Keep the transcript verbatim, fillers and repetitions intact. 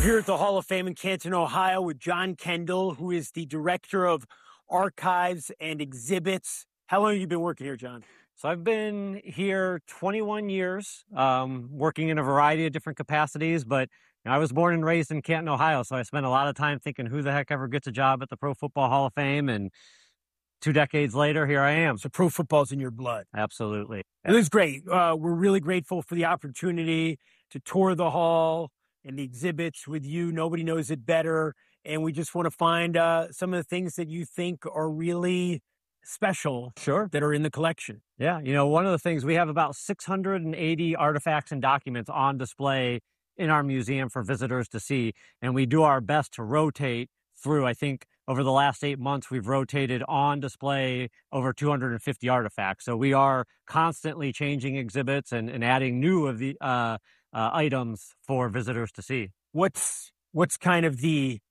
here at the Hall of Fame in Canton, Ohio, with John Kendall, who is the Director of Archives and Exhibits. How long have you been working here, John? So I've been here twenty-one years, um, working in a variety of different capacities, but you know, I was born and raised in Canton, Ohio, so I spent a lot of time thinking, who the heck ever gets a job at the Pro Football Hall of Fame? And two decades later, here I am. So pro football's in your blood. Absolutely. It was great. Uh, we're really grateful for the opportunity to tour the hall and the exhibits with you. Nobody knows it better. And we just want to find uh, some of the things that you think are really special Sure. that are in the collection. Yeah. You know, one of the things, we have about six hundred eighty artifacts and documents on display in our museum for visitors to see. And we do our best to rotate through. I think over the last eight months, we've rotated on display over two hundred fifty artifacts. So we are constantly changing exhibits and, and adding new of the uh, uh, items for visitors to see. What's what's kind of the